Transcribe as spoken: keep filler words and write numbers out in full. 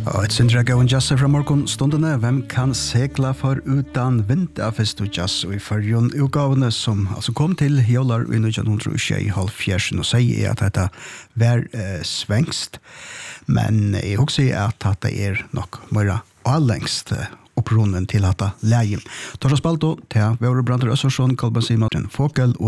Og et sindra gøen jazz fra morgen stundene. Hvem kan segla for utan vind av festu jazz og i fyrjon utgavene som altså kom til Hjolar i nitton tjuehalvfjerds og sier at dette var eh, svengst. Men jeg husker at dette er nok mer allengst eh, opprunnen til dette leien. Torsa Spalto til Våre Brander Øssersson, Kolben Simon, Fokel og